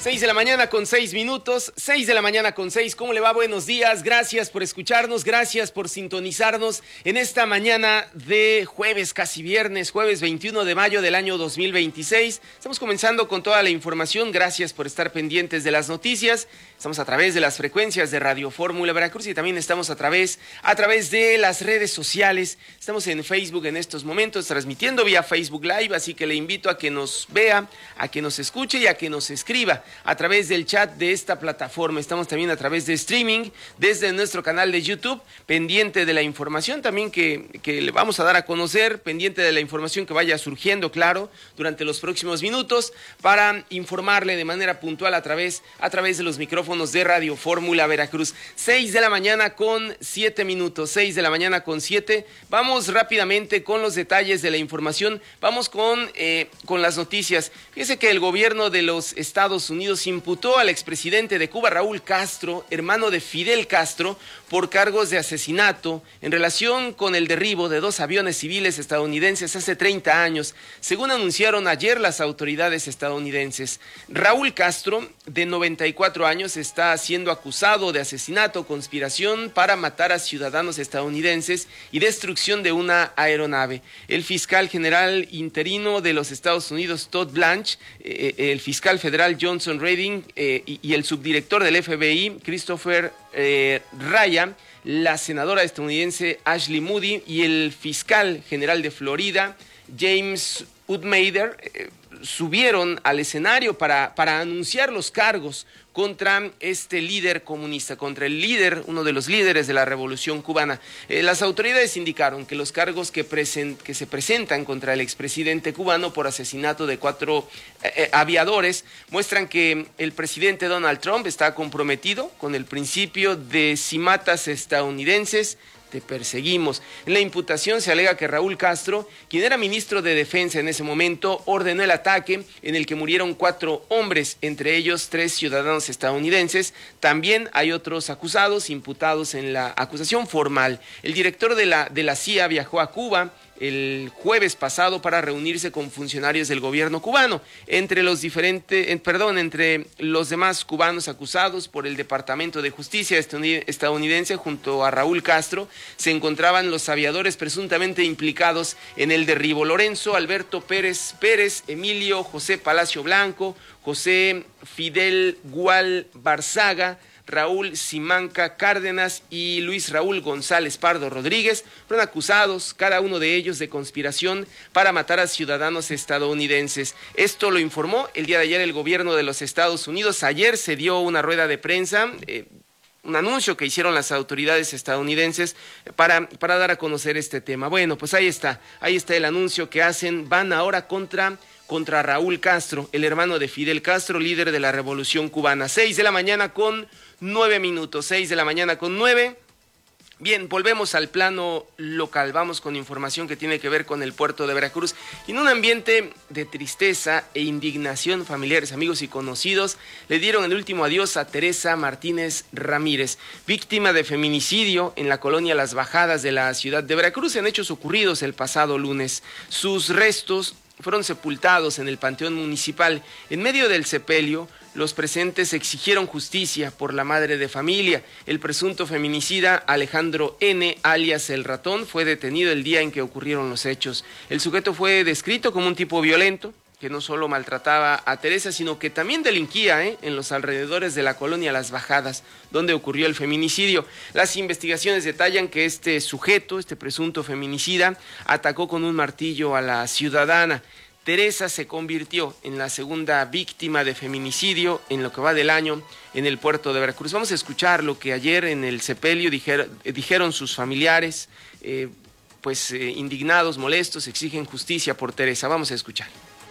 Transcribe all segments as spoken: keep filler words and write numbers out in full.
seis de la mañana con seis minutos, seis de la mañana con seis. ¿Cómo le va? Buenos días, gracias por escucharnos, gracias por sintonizarnos en esta mañana de jueves, casi viernes, jueves veintiuno de mayo del año dos mil veintiséis. Estamos comenzando con toda la información, gracias por estar pendientes de las noticias. Estamos a través de las frecuencias de Radio Fórmula Veracruz y también estamos a través, a través de las redes sociales. Estamos en Facebook en estos momentos, transmitiendo vía Facebook Live, así que le invito a que nos vea, a que nos escuche y a que nos escriba a través del chat de esta plataforma. Estamos también a través de streaming desde nuestro canal de YouTube, pendiente de la información también que, que le vamos a dar a conocer, pendiente de la información que vaya surgiendo, claro, durante los próximos minutos, para informarle de manera puntual a través, a través de los micrófonos de Radio Fórmula Veracruz. seis de la mañana con siete minutos, seis de la mañana con siete. Vamos rápidamente con los detalles de la información, vamos con, eh, con las noticias. Fíjese que el gobierno de los Estados Unidos imputó al expresidente de Cuba, Raúl Castro, hermano de Fidel Castro, por cargos de asesinato en relación con el derribo de dos aviones civiles estadounidenses hace treinta años, según anunciaron ayer las autoridades estadounidenses. Raúl Castro, de noventa y cuatro años, está siendo acusado de asesinato, conspiración para matar a ciudadanos estadounidenses y destrucción de una aeronave. El fiscal general interino de los Estados Unidos, Todd Blanche, eh, el fiscal federal Johnson Redding eh, y, y el subdirector del F B I, Christopher eh, Raya, la senadora estadounidense Ashley Moody y el fiscal general de Florida, James Utmader, eh, subieron al escenario para, para anunciar los cargos contra este líder comunista, contra el líder, uno de los líderes de la revolución cubana. Eh, las autoridades indicaron que los cargos que, present, que se presentan contra el expresidente cubano por asesinato de cuatro eh, eh, aviadores muestran que el presidente Donald Trump está comprometido con el principio de si matas estadounidenses, te perseguimos. En la imputación se alega que Raúl Castro, quien era ministro de Defensa en ese momento, ordenó el ataque en el que murieron cuatro hombres, entre ellos tres ciudadanos estadounidenses. También hay otros acusados, imputados en la acusación formal. El director de la, de la C I A viajó a Cuba el jueves pasado para reunirse con funcionarios del gobierno cubano. Entre los diferentes, eh, perdón, entre los demás cubanos acusados por el Departamento de Justicia estadounidense junto a Raúl Castro se encontraban los aviadores presuntamente implicados en el derribo: Lorenzo Alberto Pérez Pérez, Emilio José Palacio Blanco, José Fidel Gual Barzaga, Raúl Simanca Cárdenas y Luis Raúl González Pardo Rodríguez. Fueron acusados cada uno de ellos de conspiración para matar a ciudadanos estadounidenses. Esto lo informó el día de ayer el gobierno de los Estados Unidos. Ayer se dio una rueda de prensa, eh, un anuncio que hicieron las autoridades estadounidenses para, para dar a conocer este tema. Bueno, pues ahí está, ahí está el anuncio que hacen. Van ahora contra... contra Raúl Castro, el hermano de Fidel Castro, líder de la revolución cubana. Seis de la mañana con nueve minutos, seis de la mañana con nueve. Bien, volvemos al plano local, vamos con información que tiene que ver con el puerto de Veracruz. Y en un ambiente de tristeza e indignación, familiares, amigos y conocidos le dieron el último adiós a Teresa Martínez Ramírez, víctima de feminicidio en la colonia Las Bajadas de la ciudad de Veracruz, en hechos ocurridos el pasado lunes. Sus restos fueron sepultados en el Panteón Municipal. En medio del sepelio, los presentes exigieron justicia por la madre de familia. El presunto feminicida Alejandro N., alias El Ratón, fue detenido el día en que ocurrieron los hechos. El sujeto fue descrito como un tipo violento, que no solo maltrataba a Teresa, sino que también delinquía ¿eh? en los alrededores de la colonia Las Bajadas, donde ocurrió el feminicidio. Las investigaciones detallan que este sujeto, este presunto feminicida, atacó con un martillo a la ciudadana. Teresa se convirtió en la segunda víctima de feminicidio en lo que va del año en el puerto de Veracruz. Vamos a escuchar lo que ayer en el sepelio dijer, dijeron sus familiares, eh, pues eh, indignados, molestos, exigen justicia por Teresa. Vamos a escuchar.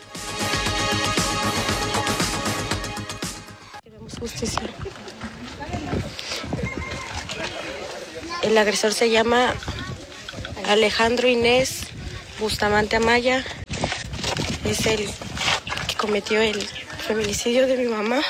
Queremos justicia. El agresor se llama Alejandro Inés Bustamante Amaya. Es el que cometió el feminicidio de mi mamá.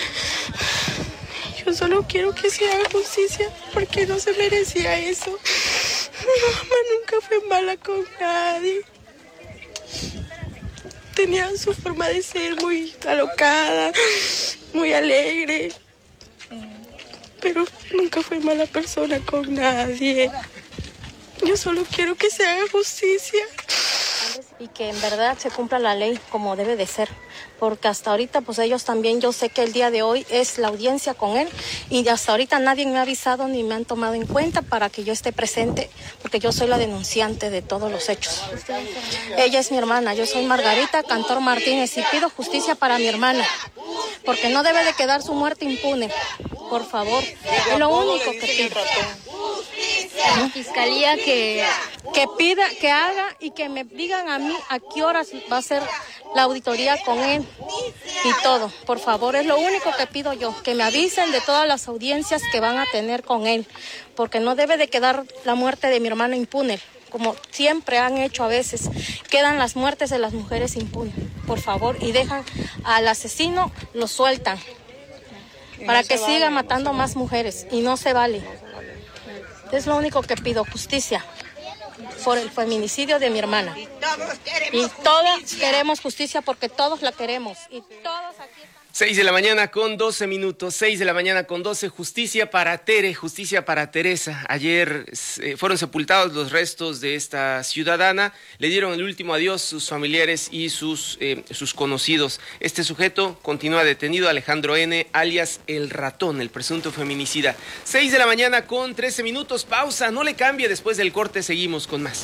Yo solo quiero que se haga justicia porque no se merecía eso. Mi mamá nunca fue mala con nadie. Tenía su forma de ser muy alocada. muy alegre, pero nunca fue mala persona con nadie. Yo solo quiero que se haga justicia. Y que en verdad se cumpla la ley como debe de ser, porque hasta ahorita pues ellos también, yo sé que el día de hoy es la audiencia con él y hasta ahorita nadie me ha avisado ni me han tomado en cuenta para que yo esté presente, porque yo soy la denunciante de todos los hechos. Ella es mi hermana, yo soy Margarita Cantor Martínez y pido justicia para mi hermana, porque no debe de quedar su muerte impune, por favor, es lo único que pido. La fiscalía que... que pida, que haga y que me digan a mí a qué horas va a ser la auditoría con él y todo. Por favor, es lo único que pido yo, que me avisen de todas las audiencias que van a tener con él, porque no debe de quedar la muerte de mi hermano impune, como siempre han hecho a veces. Quedan las muertes de las mujeres impunes, por favor, y dejan al asesino, lo sueltan, para que siga matando más mujeres, y no se vale. Es lo único que pido, justicia por el feminicidio de mi hermana. Y todos queremos justicia porque todos la queremos. Y todos aquí estamos. seis de la mañana con doce minutos, seis de la mañana con doce, justicia para Tere, justicia para Teresa. Ayer eh, fueron sepultados los restos de esta ciudadana, le dieron el último adiós sus familiares y sus, eh, sus conocidos. Este sujeto continúa detenido, Alejandro N., alias El Ratón, el presunto feminicida. seis de la mañana con trece minutos, pausa, no le cambie, después del corte seguimos con más.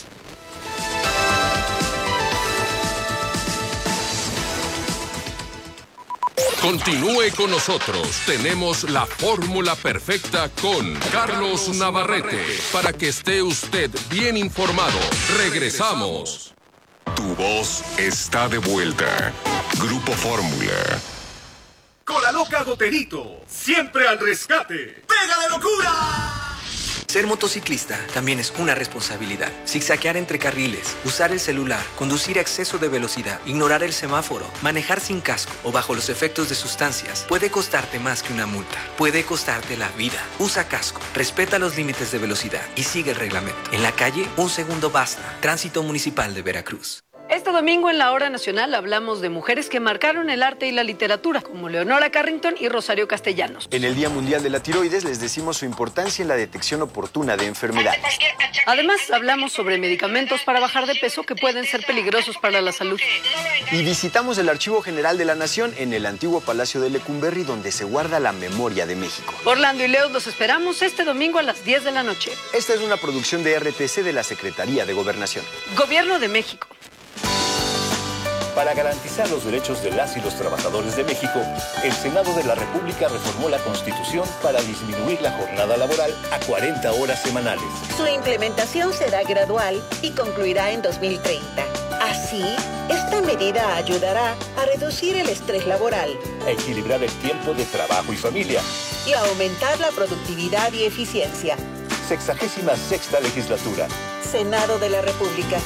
Continúe con nosotros. Tenemos la fórmula perfecta con Carlos Navarrete para que esté usted bien informado. Regresamos. Tu voz está de vuelta. Grupo Fórmula. Con la loca Goterito, siempre al rescate. ¡Pégale locura! Ser motociclista también es una responsabilidad. Zigzaguear entre carriles, usar el celular, conducir a exceso de velocidad, ignorar el semáforo, manejar sin casco o bajo los efectos de sustancias puede costarte más que una multa. Puede costarte la vida. Usa casco, respeta los límites de velocidad y sigue el reglamento. En la calle, un segundo basta. Tránsito Municipal de Veracruz. Este domingo en la Hora Nacional hablamos de mujeres que marcaron el arte y la literatura, como Leonora Carrington y Rosario Castellanos. En el Día Mundial de la Tiroides les decimos su importancia en la detección oportuna de enfermedades. Además, hablamos sobre medicamentos para bajar de peso que pueden ser peligrosos para la salud. Y visitamos el Archivo General de la Nación en el antiguo Palacio de Lecumberri, donde se guarda la memoria de México. Orlando y Leo los esperamos este domingo a las diez de la noche. Esta es una producción de R T C de la Secretaría de Gobernación. Gobierno de México. Para garantizar los derechos de las y los trabajadores de México, el Senado de la República reformó la Constitución para disminuir la jornada laboral a cuarenta horas semanales. Su implementación será gradual y concluirá en dos mil treinta. Así, esta medida ayudará a reducir el estrés laboral, a equilibrar el tiempo de trabajo y familia y a aumentar la productividad y eficiencia. Sexagésima sexta legislatura. Senado de la República.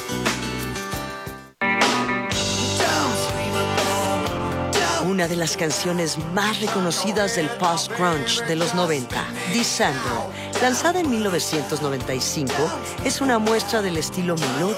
Una de las canciones más reconocidas del post-grunge de los noventa, December, lanzada en mil novecientos noventa y cinco, es una muestra del estilo melódico